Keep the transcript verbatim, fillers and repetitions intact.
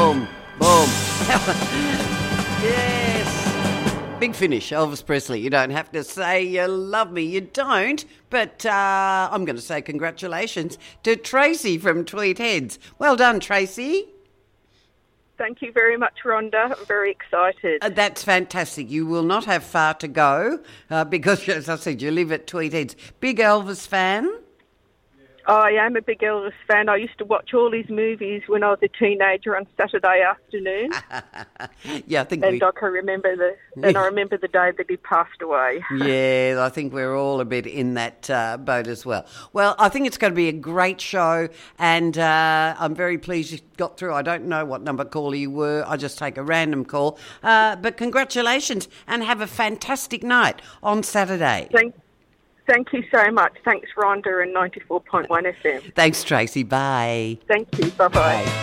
boom, boom. Yes. Big finish, Elvis Presley. You don't have to say you love me. You don't. But uh, I'm going to say congratulations to Tracy from Tweed Heads. Well done, Tracy. Thank you very much, Rhonda. I'm very excited. Uh, that's fantastic. You will not have far to go uh, because, as I said, you live at Tweed Heads. Big Elvis fan? I am a big Elvis fan. I used to watch all his movies when I was a teenager on Saturday afternoon. Yeah, I think and we... I can remember the and I remember the day that he passed away. Yeah, I think we're all a bit in that uh, boat as well. Well, I think it's going to be a great show, and uh, I'm very pleased you got through. I don't know what number caller you were. I just take a random call. Uh, but congratulations, and have a fantastic night on Saturday. Thank Thank you so much. Thanks, Rhonda, and ninety-four point one F M. Thanks, Tracy. Bye. Thank you. Bye-bye. Bye.